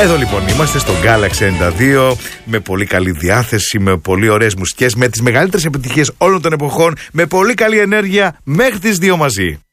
Εδώ λοιπόν είμαστε στο Galaxy 92 με πολύ καλή διάθεση, με πολύ ωραίες μουσικές, με τις μεγαλύτερες επιτυχίες όλων των εποχών, με πολύ καλή ενέργεια μέχρι τις 2 μαζί.